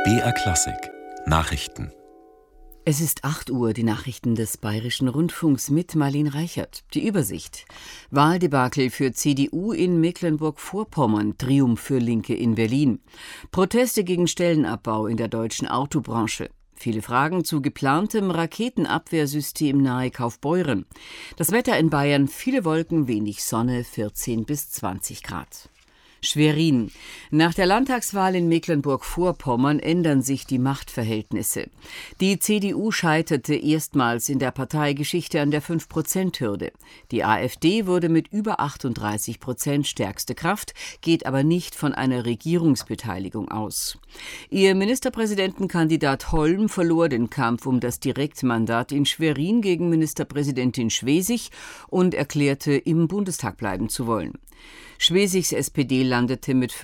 BR Klassik Nachrichten. Es ist 8 Uhr, die Nachrichten des Bayerischen Rundfunks mit Marlene Reichert. Die Übersicht. Wahldebakel für CDU in Mecklenburg-Vorpommern, Triumph für Linke in Berlin. Proteste gegen Stellenabbau in der deutschen Autobranche. Viele Fragen zu geplantem Raketenabwehrsystem nahe Kaufbeuren. Das Wetter in Bayern, viele Wolken, wenig Sonne, 14 bis 20 Grad. Schwerin. Nach der Landtagswahl in Mecklenburg-Vorpommern ändern sich die Machtverhältnisse. Die CDU scheiterte erstmals in der Parteigeschichte an der 5%-Hürde. Die AfD wurde mit über 38% stärkste Kraft, geht aber nicht von einer Regierungsbeteiligung aus. Ihr Ministerpräsidentenkandidat Holm verlor den Kampf um das Direktmandat in Schwerin gegen Ministerpräsidentin Schwesig und erklärte, im Bundestag bleiben zu wollen. Schwesigs SPD landete mit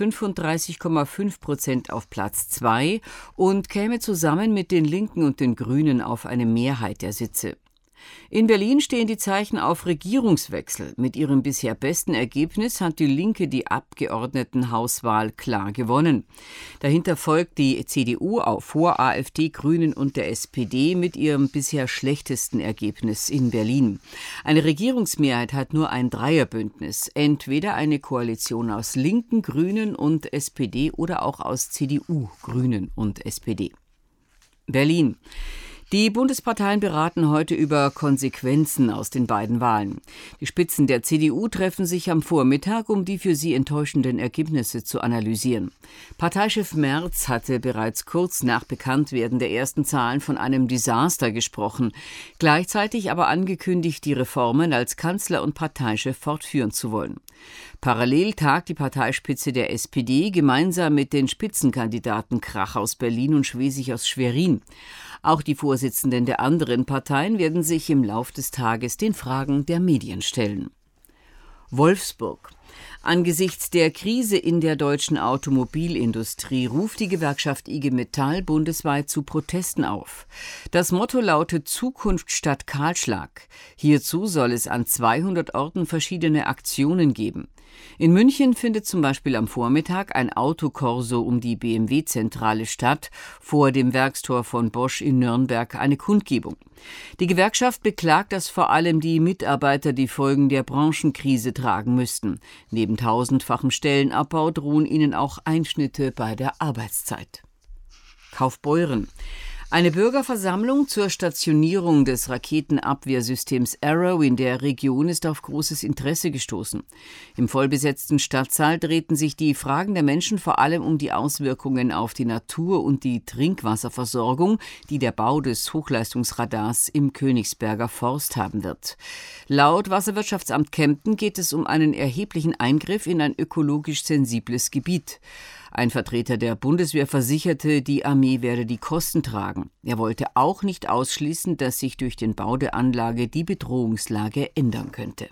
35,5% auf Platz 2 und käme zusammen mit den Linken und den Grünen auf eine Mehrheit der Sitze. In Berlin stehen die Zeichen auf Regierungswechsel. Mit ihrem bisher besten Ergebnis hat die Linke die Abgeordnetenhauswahl klar gewonnen. Dahinter folgt die CDU vor AfD, Grünen und der SPD mit ihrem bisher schlechtesten Ergebnis in Berlin. Eine Regierungsmehrheit hat nur ein Dreierbündnis, entweder eine Koalition aus Linken, Grünen und SPD oder auch aus CDU, Grünen und SPD. Berlin. Die Bundesparteien beraten heute über Konsequenzen aus den beiden Wahlen. Die Spitzen der CDU treffen sich am Vormittag, um die für sie enttäuschenden Ergebnisse zu analysieren. Parteichef Merz hatte bereits kurz nach Bekanntwerden der ersten Zahlen von einem Desaster gesprochen, gleichzeitig aber angekündigt, die Reformen als Kanzler und Parteichef fortführen zu wollen. Parallel tagt die Parteispitze der SPD gemeinsam mit den Spitzenkandidaten Krach aus Berlin und Schwesig aus Schwerin. Auch die Vorsitzenden der anderen Parteien werden sich im Lauf des Tages den Fragen der Medien stellen. Wolfsburg. Angesichts der Krise in der deutschen Automobilindustrie ruft die Gewerkschaft IG Metall bundesweit zu Protesten auf. Das Motto lautet Zukunft statt Kahlschlag. Hierzu soll es an 200 Orten verschiedene Aktionen geben. In München findet zum Beispiel am Vormittag ein Autokorso um die BMW-Zentrale statt, vor dem Werkstor von Bosch in Nürnberg eine Kundgebung. Die Gewerkschaft beklagt, dass vor allem die Mitarbeiter die Folgen der Branchenkrise tragen müssten. Neben tausendfachem Stellenabbau drohen ihnen auch Einschnitte bei der Arbeitszeit. Kaufbeuren. Eine Bürgerversammlung zur Stationierung des Raketenabwehrsystems Arrow in der Region ist auf großes Interesse gestoßen. Im vollbesetzten Stadtsaal drehten sich die Fragen der Menschen vor allem um die Auswirkungen auf die Natur und die Trinkwasserversorgung, die der Bau des Hochleistungsradars im Königsberger Forst haben wird. Laut Wasserwirtschaftsamt Kempten geht es um einen erheblichen Eingriff in ein ökologisch sensibles Gebiet. Ein Vertreter der Bundeswehr versicherte, die Armee werde die Kosten tragen. Er wollte auch nicht ausschließen, dass sich durch den Bau der Anlage die Bedrohungslage ändern könnte.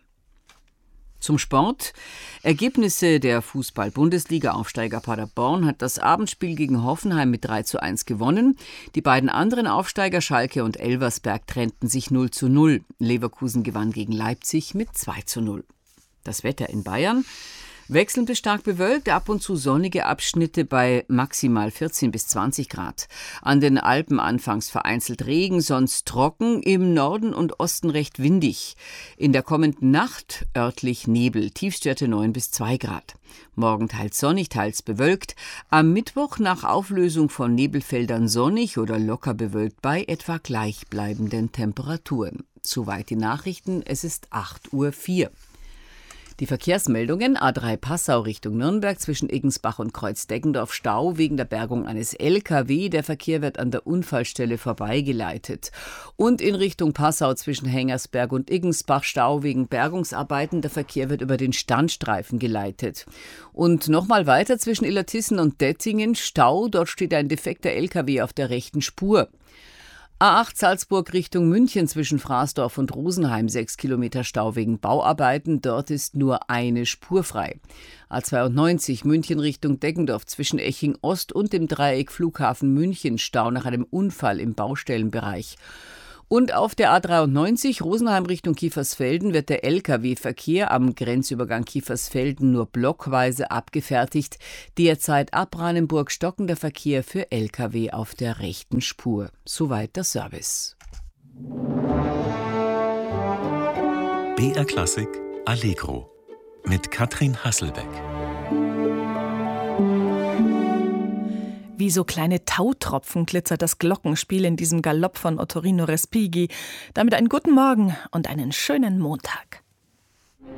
Zum Sport. Ergebnisse der Fußball-Bundesliga-Aufsteiger Paderborn hat das Abendspiel gegen Hoffenheim mit 3:1 gewonnen. Die beiden anderen Aufsteiger Schalke und Elversberg trennten sich 0:0. Leverkusen gewann gegen Leipzig mit 2:0. Das Wetter in Bayern. Wechselnd bis stark bewölkt, ab und zu sonnige Abschnitte bei maximal 14 bis 20 Grad. An den Alpen anfangs vereinzelt Regen, sonst trocken, im Norden und Osten recht windig. In der kommenden Nacht örtlich Nebel, Tiefstwerte 9 bis 2 Grad. Morgen teils sonnig, teils bewölkt. Am Mittwoch nach Auflösung von Nebelfeldern sonnig oder locker bewölkt bei etwa gleichbleibenden Temperaturen. Soweit die Nachrichten, es ist 8:04 Uhr. Die Verkehrsmeldungen: A3 Passau Richtung Nürnberg zwischen Iggensbach und Kreuz-Deggendorf Stau wegen der Bergung eines LKW. Der Verkehr wird an der Unfallstelle vorbeigeleitet. Und in Richtung Passau zwischen Hengersberg und Iggensbach Stau wegen Bergungsarbeiten. Der Verkehr wird über den Standstreifen geleitet. Und nochmal weiter zwischen Illertissen und Dettingen Stau. Dort steht ein defekter LKW auf der rechten Spur. A8 Salzburg Richtung München zwischen Fraßdorf und Rosenheim 6 Kilometer Stau wegen Bauarbeiten. Dort ist nur eine Spur frei. A92 München Richtung Deggendorf zwischen Eching Ost und dem Dreieck Flughafen München Stau nach einem Unfall im Baustellenbereich. Und auf der A93 Rosenheim Richtung Kiefersfelden wird der Lkw-Verkehr am Grenzübergang Kiefersfelden nur blockweise abgefertigt. Derzeit ab Ranenburg stockender Verkehr für Lkw auf der rechten Spur. Soweit der Service. BR Klassik Allegro mit Katrin Hasselbeck. Wie so kleine Tautropfen glitzert das Glockenspiel in diesem Galopp von Ottorino Respighi. Damit einen guten Morgen und einen schönen Montag.